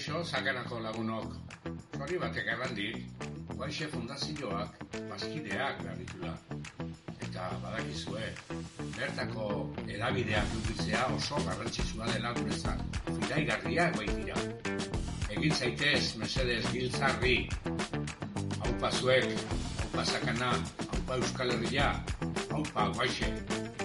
Kaixo, Sakanako lagunok. Zori batek errandik, Guaixe Fundazioak bazkideak behar ditula. Eta badakizue, bertako edabideak edukitzea oso garrantzitsua dela guretzat. Iraigarriak baitira. Egin zaitez, mesedez, giltzarri. Haupa zuek, haupa Sakana, haupa Euskal Herria, haupa Guaixe.